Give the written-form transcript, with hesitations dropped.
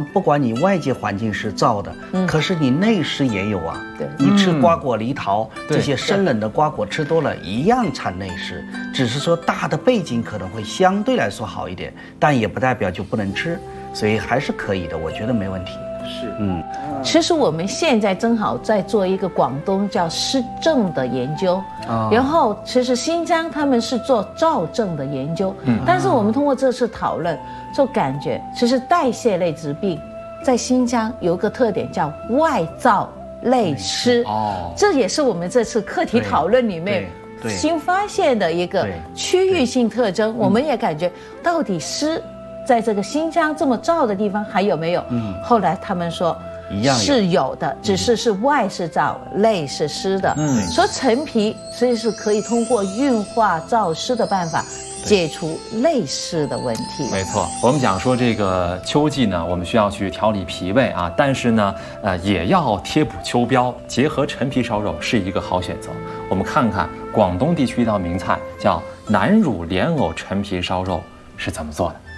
不管你外界环境是燥的，可是你内湿也有啊。 对， 你吃瓜果梨桃这些生冷的瓜果吃多了，一样产内湿，只是说大的背景可能会相对来说好一点，但也不代表就不能吃，所以还是可以的，我觉得没问题。 是， 其实我们现在正好在做一个广东叫湿症的研究，然后其实新疆他们是做燥症的研究，但是我们通过这次讨论，就感觉其实代谢类疾病在新疆有一个特点叫外燥内湿，这也是我们这次课题讨论里面新发现的一个区域性特征。我们也感觉到底湿在这个新疆这么燥的地方还有没有？后来他们说是有的，只是外是燥，内是湿的。所以陈皮其实是可以通过运化燥湿的办法解除内湿的问题。 没错，我们讲说这个秋季呢，我们需要去调理脾胃啊，但是呢，也要贴补秋膘，结合陈皮烧肉是一个好选择。我们看看广东地区一道名菜叫南乳莲藕陈皮烧肉是怎么做的。